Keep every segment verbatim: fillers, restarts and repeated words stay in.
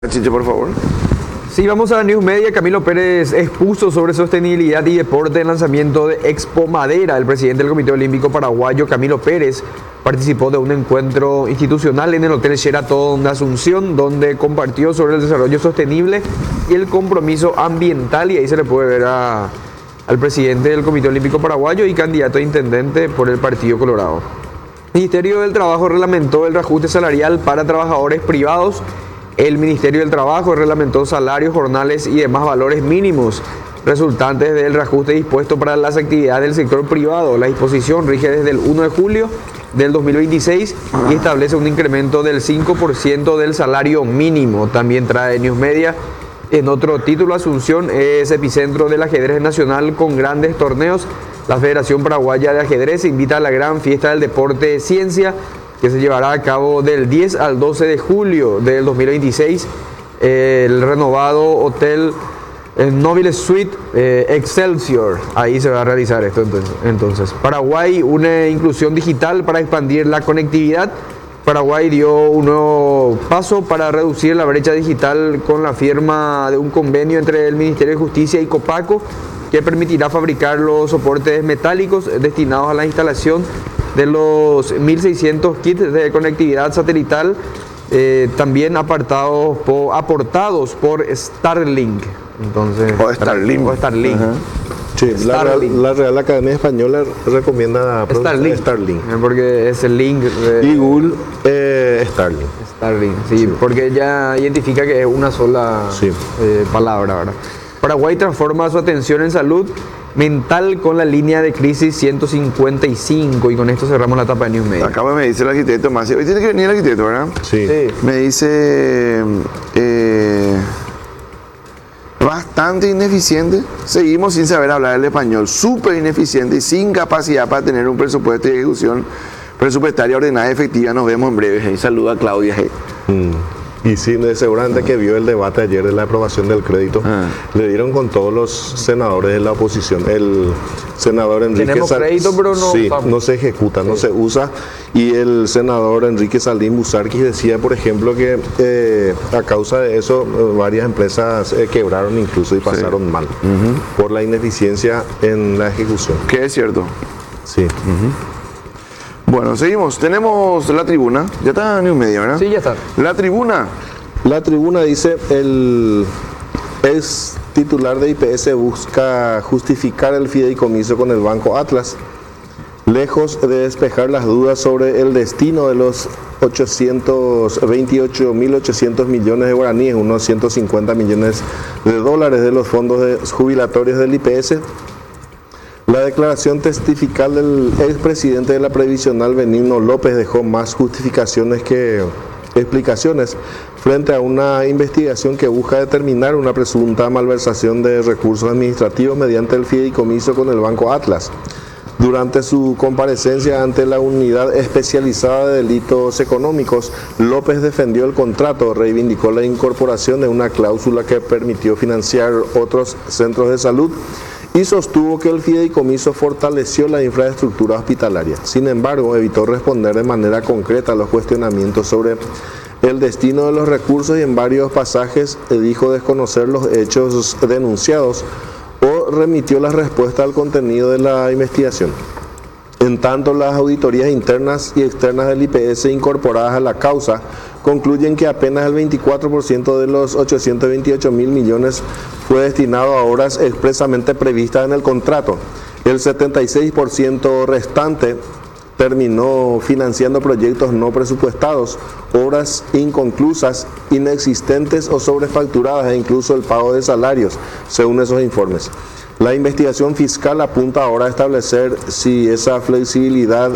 Chiche, por favor. Sí, vamos a News Media. Camilo Pérez expuso sobre sostenibilidad y deporte en el lanzamiento de Expo Madera. El presidente del Comité Olímpico Paraguayo, Camilo Pérez, participó de un encuentro institucional en el Hotel Sheraton de Asunción, donde compartió sobre el desarrollo sostenible y el compromiso ambiental. Y ahí se le puede ver a, al presidente del Comité Olímpico Paraguayo y candidato a intendente por el Partido Colorado. El Ministerio del Trabajo reglamentó el reajuste salarial para trabajadores privados. El Ministerio del Trabajo reglamentó salarios, jornales y demás valores mínimos resultantes del reajuste dispuesto para las actividades del sector privado. La disposición rige desde el uno de julio del dos mil veintiséis y establece un incremento del cinco por ciento del salario mínimo. También trae News Media. En otro título, Asunción es epicentro del ajedrez nacional con grandes torneos. La Federación Paraguaya de Ajedrez invita a la gran fiesta del deporte Ciencia, que se llevará a cabo del diez al doce de julio del dos mil veintiséis. Eh, el renovado Hotel eh, Nobile Suite eh, Excelsior, ahí se va a realizar esto entonces. entonces. Paraguay, una inclusión digital para expandir la conectividad. Paraguay dio un nuevo paso para reducir la brecha digital con la firma de un convenio entre el Ministerio de Justicia y Copaco, que permitirá fabricar los soportes metálicos destinados a la instalación de los mil seiscientos kits de conectividad satelital, eh, también apartados por, aportados por Starlink. Entonces, o Starlink. O Starlink. Ajá. Sí, la Real, la Real Academia Española recomienda Starlink, Starlink. porque es el link de, y Google eh, Starlink. Starlink, sí, sí, porque ya identifica que es una sola sí. eh, palabra, ¿verdad? Paraguay transforma su atención en salud mental con la línea de crisis ciento cincuenta y cinco, y con esto cerramos la etapa de News Media. Acá me dice el arquitecto Masi. Hoy tiene que venir el arquitecto, ¿verdad? Sí. sí. Me dice eh, bastante ineficiente. Seguimos sin saber hablar el español. Súper ineficiente y sin capacidad para tener un presupuesto y ejecución presupuestaria ordenada y efectiva. Nos vemos en breve. Hey, saluda a Claudia. Hey. Mm. Y sí, seguramente que vio el debate ayer de la aprobación del crédito, ah. le dieron con todos los senadores de la oposición. El senador Enrique Tenemos Sal... crédito, pero no, sí, no se ejecuta, sí. no se usa. Y el senador Enrique Saldín Busarquis decía, por ejemplo, que eh, a causa de eso eh, varias empresas eh, quebraron incluso y pasaron sí. mal uh-huh. por la ineficiencia en la ejecución. Que es cierto. Sí. Uh-huh. Bueno, seguimos. Tenemos la tribuna. Ya está en News Media, ¿verdad? Sí, ya está. La tribuna. La tribuna dice, el ex titular de I P S busca justificar el fideicomiso con el Banco Atlas. Lejos de despejar las dudas sobre el destino de los ochocientos veintiocho mil ochocientos millones de guaraníes, unos ciento cincuenta millones de dólares de los fondos de jubilatorios del I P S, la declaración testifical del expresidente de la Previsional, Benigno López, dejó más justificaciones que explicaciones frente a una investigación que busca determinar una presunta malversación de recursos administrativos mediante el fideicomiso con el Banco Atlas. Durante su comparecencia ante la Unidad Especializada de Delitos Económicos, López defendió el contrato, reivindicó la incorporación de una cláusula que permitió financiar otros centros de salud y sostuvo que el fideicomiso fortaleció la infraestructura hospitalaria. Sin embargo, evitó responder de manera concreta a los cuestionamientos sobre el destino de los recursos y en varios pasajes dijo desconocer los hechos denunciados o remitió la respuesta al contenido de la investigación. En tanto, las auditorías internas y externas del I P S incorporadas a la causa concluyen que apenas el veinticuatro por ciento de los ochocientos veintiocho mil millones fue destinado a obras expresamente previstas en el contrato. El setenta y seis por ciento restante terminó financiando proyectos no presupuestados, obras inconclusas, inexistentes o sobrefacturadas e incluso el pago de salarios, según esos informes. La investigación fiscal apunta ahora a establecer si esa flexibilidad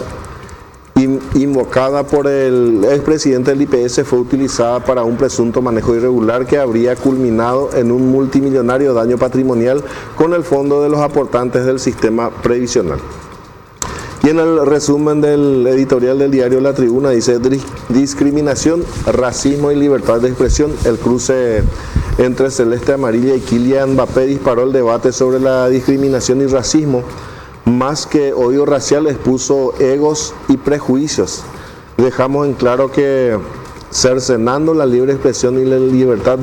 invocada por el expresidente del I P S fue utilizada para un presunto manejo irregular que habría culminado en un multimillonario daño patrimonial con el fondo de los aportantes del sistema previsional. Y en el resumen del editorial del diario La Tribuna dice: discriminación, racismo y libertad de expresión. El cruce entre Celeste Amarilla y Kylian Mbappé disparó el debate sobre la discriminación y racismo. Más que odio racial expuso egos y prejuicios. Dejamos en claro que cercenando la libre expresión y la libertad